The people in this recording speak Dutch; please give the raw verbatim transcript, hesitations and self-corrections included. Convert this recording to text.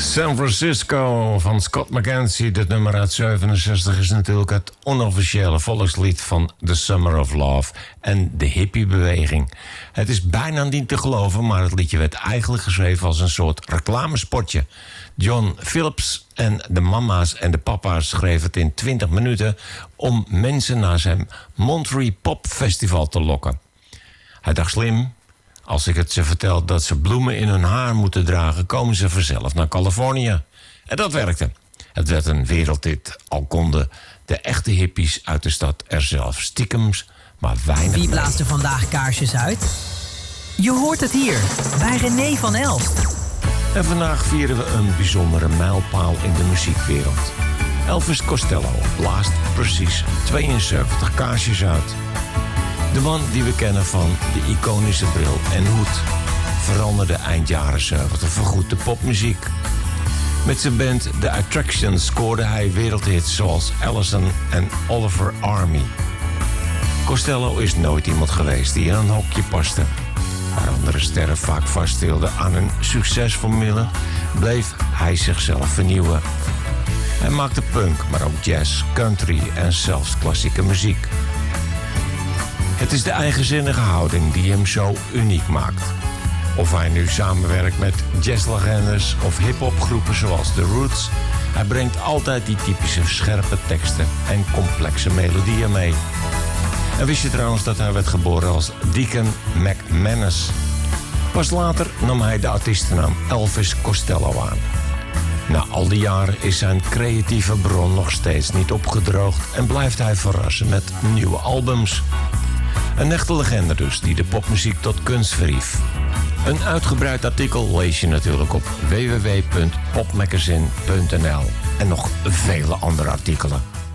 San Francisco van Scott McKenzie. Dit nummer uit zevenenzestig is natuurlijk het onofficiële volkslied van The Summer of Love en de hippiebeweging. Het is bijna niet te geloven, maar het liedje werd eigenlijk geschreven als een soort reclamespotje. John Phillips en de mama's en de papa's schreven het in twintig minuten om mensen naar zijn Monterey Pop Festival te lokken. Hij dacht slim. Als ik het ze vertel dat ze bloemen in hun haar moeten dragen, komen ze vanzelf naar Californië. En dat werkte. Het werd een wereldhit, al konden de echte hippies uit de stad er zelf stiekems maar weinig. Wie blaast er vandaag kaarsjes uit? Je hoort het hier, bij René van Elst. En vandaag vieren we een bijzondere mijlpaal in de muziekwereld. Elvis Costello blaast precies tweeënzeventig kaarsjes uit. De man die we kennen van de iconische bril en hoed veranderde eind jaren zeventig voorgoed de popmuziek. Met zijn band The Attractions scoorde hij wereldhits zoals Allison en Oliver Army. Costello is nooit iemand geweest die in een hokje paste. Waar andere sterren vaak vasthielden aan een succesformule, bleef hij zichzelf vernieuwen. Hij maakte punk, maar ook jazz, country en zelfs klassieke muziek. Het is de eigenzinnige houding die hem zo uniek maakt. Of hij nu samenwerkt met jazzlegendes of hip-hopgroepen zoals The Roots, hij brengt altijd die typische scherpe teksten en complexe melodieën mee. En wist je trouwens dat hij werd geboren als Deacon McManus? Pas later nam hij de artiestennaam Elvis Costello aan. Na al die jaren is zijn creatieve bron nog steeds niet opgedroogd en blijft hij verrassen met nieuwe albums. Een echte legende dus, die de popmuziek tot kunst verhief. Een uitgebreid artikel lees je natuurlijk op w w w punt popmagazine punt n l en nog vele andere artikelen.